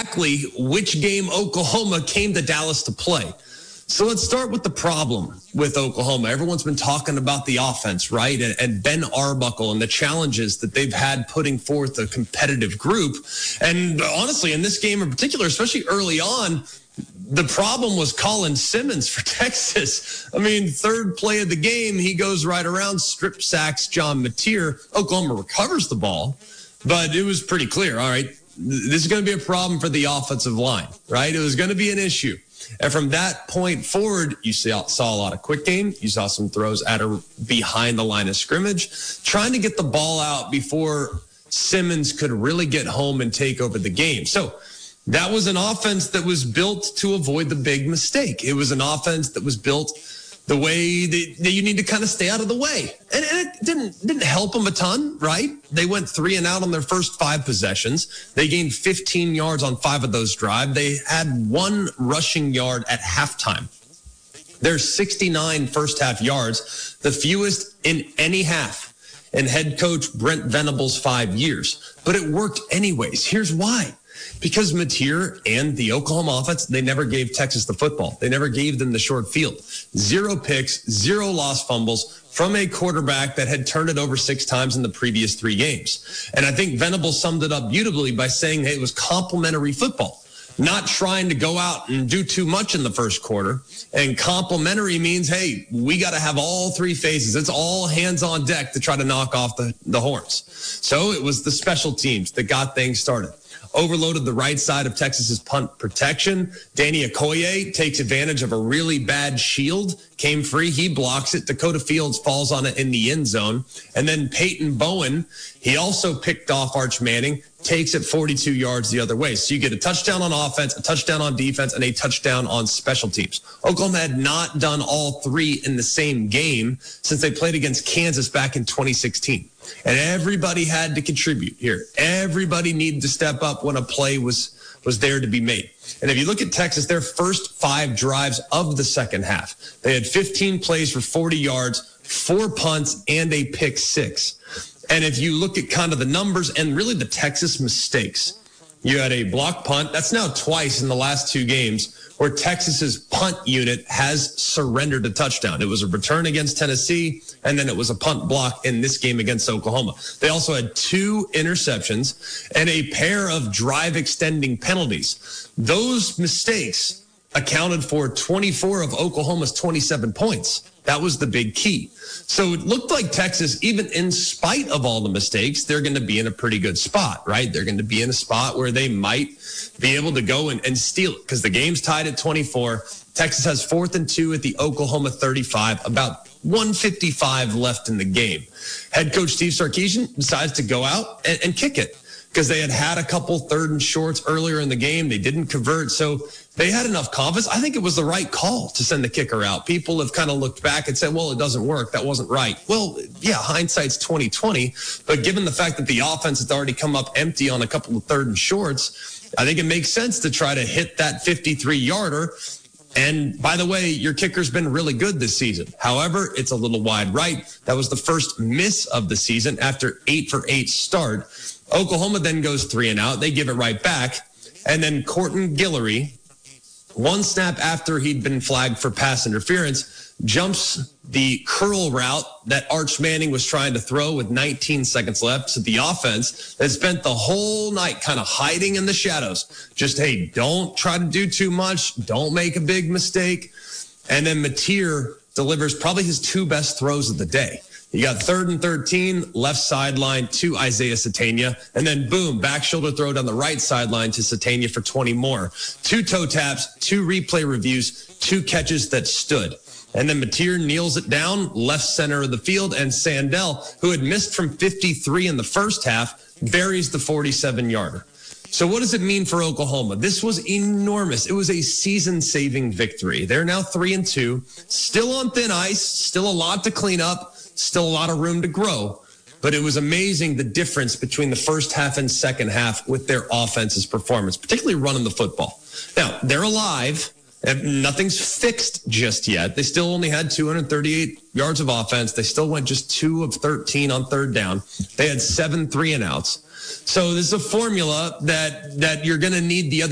exactly which game Oklahoma came to Dallas to play. So let's start with the problem with Oklahoma. Everyone's been talking about the offense, right? And Ben Arbuckle and the challenges that they've had putting forth a competitive group. And honestly, in this game in particular, especially early on, the problem was Colin Simmons for Texas. I mean, third play of the game, he goes right around, strip sacks John Mateer. Oklahoma recovers the ball, but it was pretty clear, all right, this is going to be a problem for the offensive line, right? It was going to be an issue. And from that point forward, you saw a lot of quick game. You saw some throws at or behind the line of scrimmage, trying to get the ball out before Simmons could really get home and take over the game. So that was an offense that was built to avoid the big mistake. It was an offense that was built the way that you need to kind of stay out of the way. And it didn't help them a ton, right? They went 3 and out on their first 5 possessions. They gained 15 yards on 5 of those drives. They had 1 rushing yard at halftime. There's 69 first half yards, the fewest in any half in head coach Brent Venables' 5 years. But it worked anyways. Here's why. Because Mateer and the Oklahoma offense, they never gave Texas the football. They never gave them the short field. 0 picks, 0 lost fumbles from a quarterback that had turned it over 6 times in the previous 3 games. And I think Venables summed it up beautifully by saying, hey, it was complimentary football, not trying to go out and do too much in the first quarter. And complimentary means, hey, we got to have all 3 phases. It's all hands on deck to try to knock off the horns. So it was the special teams that got things started. Overloaded the right side of Texas's punt protection. Danny Okoye takes advantage of a really bad shield, came free. He blocks it. Dakota Fields falls on it in the end zone. And then Peyton Bowen, he also picked off Arch Manning, takes it 42 yards the other way. So you get a touchdown on offense, a touchdown on defense, and a touchdown on special teams. Oklahoma had not done all 3 in the same game since they played against Kansas back in 2016. And everybody had to contribute here. Everybody needed to step up when a play was there to be made. And if you look at Texas, their first 5 drives of the second half, they had 15 plays for 40 yards, 4 punts, and a pick 6. And if you look at kind of the numbers and really the Texas mistakes, you had a block punt. That's now twice in the last 2 games where Texas's punt unit has surrendered a touchdown. It was a return against Tennessee, and then it was a punt block in this game against Oklahoma. They also had 2 interceptions and a pair of drive-extending penalties. Those mistakes accounted for 24 of Oklahoma's 27 points. That was the big key. So it looked like Texas, even in spite of all the mistakes, they're going to be in a pretty good spot, right? They're going to be in a spot where they might be able to go and steal it because the game's tied at 24. Texas has 4th and 2 at the Oklahoma 35, about 1:55 left in the game. Head coach Steve Sarkisian decides to go out and kick it because they had a couple 3rd and shorts earlier in the game. They didn't convert, so they had enough confidence. I think it was the right call to send the kicker out. People have kind of looked back and said, well, it doesn't work. That wasn't right. Well, yeah, hindsight's 20/20. But given the fact that the offense has already come up empty on a couple of 3rd and shorts, I think it makes sense to try to hit that 53-yarder. And by the way, your kicker's been really good this season. However, it's a little wide right. That was the first miss of the season after 8 for 8 start. Oklahoma then goes 3 and out. They give it right back. And then Corton Guillory, 1 snap after he'd been flagged for pass interference, jumps the curl route that Arch Manning was trying to throw with 19 seconds left to the offense that spent the whole night kind of hiding in the shadows. Just, hey, don't try to do too much. Don't make a big mistake. And then Mateer delivers probably his 2 best throws of the day. You got 3rd and 13, left sideline to Isaiah Satania. And then, boom, back shoulder throw down the right sideline to Satania for 20 more. 2 toe taps, 2 replay reviews, 2 catches that stood. And then Mateer kneels it down, left center of the field, and Sandell, who had missed from 53 in the first half, buries the 47-yarder. So what does it mean for Oklahoma? This was enormous. It was a season-saving victory. They're now 3 and 2, still on thin ice, still a lot to clean up, still a lot of room to grow. But it was amazing the difference between the first half and second half with their offense's performance, particularly running the football. Now, they're alive. Nothing's fixed just yet. They still only had 238 yards of offense. They still went just 2 of 13 on 3rd down. They had 7 3 and outs. So this is a formula that you're going to need the other